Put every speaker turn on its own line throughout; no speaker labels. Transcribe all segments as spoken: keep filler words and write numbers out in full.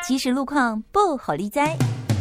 即时路况不好理哉。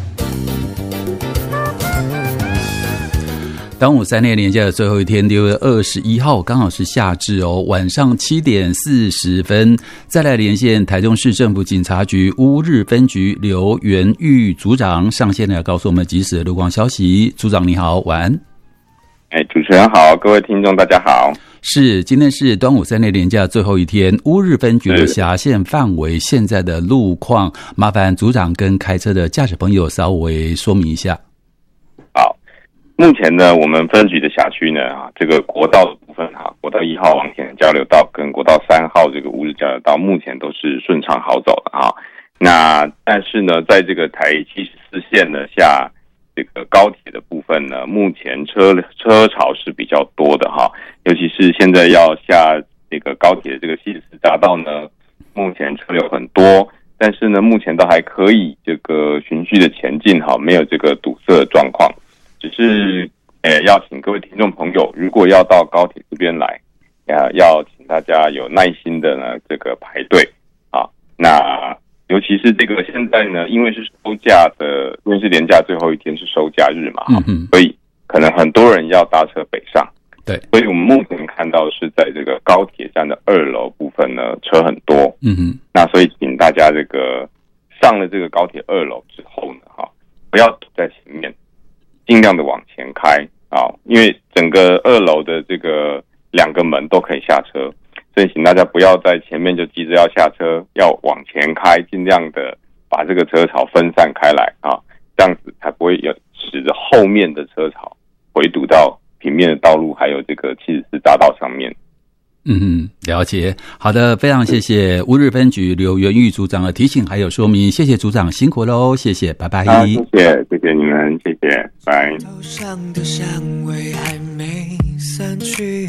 端午三连连假的最后一天，六月二十一号刚好是夏至哦，晚上七点四十分，再来连线台中市政府警察局乌日分局刘元玉组长上线来告诉我们即时的路况消息。组长你好，晚安。
哎，主持人好，各位听众大家好。
是，今天是端午三连连假最后一天，乌日分局的辖县范围现在的路况，麻烦组长跟开车的驾驶朋友稍微说明一下。
好，目前呢，我们分局的辖区呢，啊，这个国道的部分哈，国道一号往前交流道跟国道三号这个乌日交流道，目前都是顺畅好走的啊。那但是呢，在这个台七十四线呢下这个高铁的部分呢，目前车车潮是比较多的哈，尤其是现在要下这个高铁的这个七十四匝道呢，目前车流很多，但是呢，目前都还可以这个循序的前进哈，没有这个堵塞的状况。只是，呃，要请各位听众朋友，如果要到高铁这边来，啊，要请大家有耐心的呢，这个排队啊。那尤其是这个现在呢，因为是收假的，因为是连假最后一天是收假日嘛，嗯，所以可能很多人要搭车北上。
对，
所以我们目前看到是在这个高铁站的二楼部分呢，车很多。嗯哼，那所以请大家这个上了这个高铁二楼之后呢，哈，不要堵在前面。尽量的往前开啊，因为整个二楼的这个两个门都可以下车，所以请大家不要在前面就急着要下车，要往前开，尽量的把这个车潮分散开来啊，这样子才不会有使得后面的车潮回堵到平面的道路，还有这个七十四匝道上面。
嗯，了解。好的，非常谢谢乌日分局刘元玉组长的提醒还有说明，谢谢组长辛苦喽，谢谢，拜拜。
啊，谢谢，谢谢你们，谢谢，拜。
头上的香味还没散去，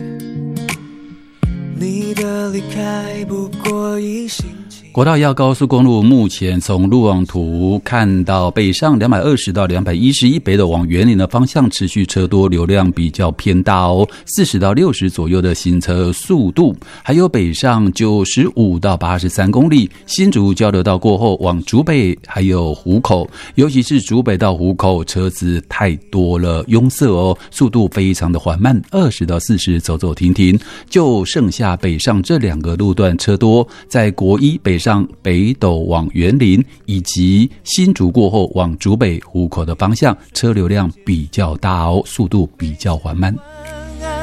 你的离开不过一星期。
国道一号高速公路目前从路网图看到北上两百二十到两百一十一北斗往园林的方向持续车多，流量比较偏大哦，四十到六十左右的行车速度，还有北上九十五到八十三公里，新竹交流道过后往竹北还有湖口，尤其是竹北到湖口车子太多了，拥塞哦，速度非常的缓慢，二十到四十走走停停，就剩下北上这两个路段车多，在国一北上北斗往园林以及新竹过后往竹北湖口的方向，车流量比较大哦，速度比较缓慢。